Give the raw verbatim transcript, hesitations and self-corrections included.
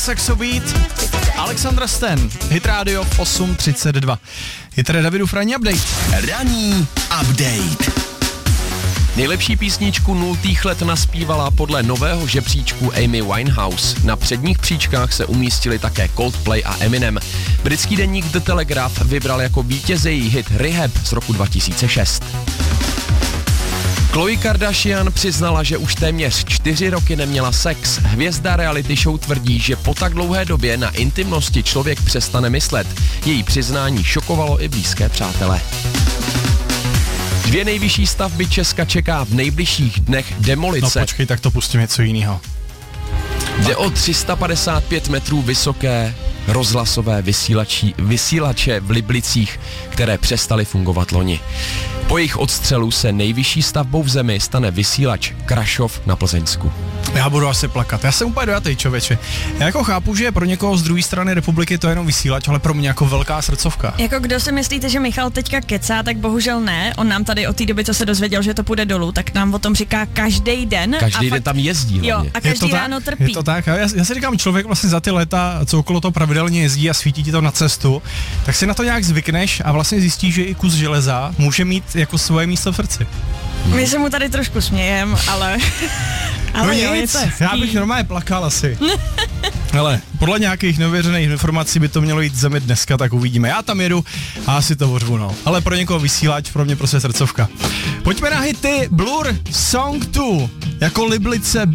Saxo Beat, Alexandra Sten, Hit Radio v osm třicet dva. Je tady Davidův ranní update. Ranní update. Nejlepší písničku nultých let naspívala podle nového žebříčku Amy Winehouse. Na předních příčkách se umístili také Coldplay a Eminem. Britský deník The Telegraph vybral jako vítěze její hit Rehab z roku dva tisíce šest. Khloe Kardashian přiznala, že už téměř čtyři roky neměla sex. Hvězda reality show tvrdí, že po tak dlouhé době na intimnosti člověk přestane myslet. Její přiznání šokovalo i blízké přátele. Dvě nejvyšší stavby Česka čeká v nejbližších dnech demolice. No počkej, tak to pustím něco jiného. Jde o tři sta padesát pět metrů vysoké rozhlasové vysílači, vysílače v Liblicích, které přestaly fungovat loni. Po jejich odstřelu se nejvyšší stavbou v zemi stane vysílač Krašov na Plzeňsku. Já budu asi plakat. Já jsem úplně dojatý, člověče. Já jako chápu, že pro někoho z druhé strany republiky to je jenom vysílač, ale pro mě jako velká srdcovka. Jako kdo si myslíte, že Michal teďka kecá, tak bohužel ne. On nám tady od té doby, co se dozvěděl, že to půjde dolů, tak nám o tom říká každý den. Každý a den fakt, tam jezdí hlavně. Jo, a každý ráno tak, trpí. Je to tak. Já, já si říkám, člověk vlastně za ty léta, co okolo toho pravidelně jezdí a svítí ti to na cestu, tak si na to nějak zvykneš a vlastně zjistíš, že i kus železa může mít jako svoje místo v srdci. My se mu tady trošku smějem, ale... ale no jo, nic, já bych normálně plakal asi. Ale podle nějakých nevěřených informací by to mělo jít zemi dneska, tak uvidíme. Já tam jedu a asi to ořvu, no. Ale pro někoho vysílač, pro mě prostě srdcovka. Pojďme na hity. Blur, Song dva, jako Liblice.